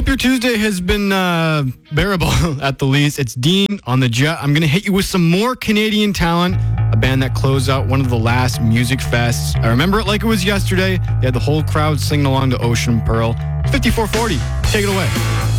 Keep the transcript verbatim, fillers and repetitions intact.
Hope your Tuesday has been uh, bearable at the least. It's Dean on the Jet. I'm going to hit you with some more Canadian talent, a band that closed out one of the last music fests. I remember it like it was yesterday. They had the whole crowd singing along to Ocean Pearl. fifty-four forty. Take it away.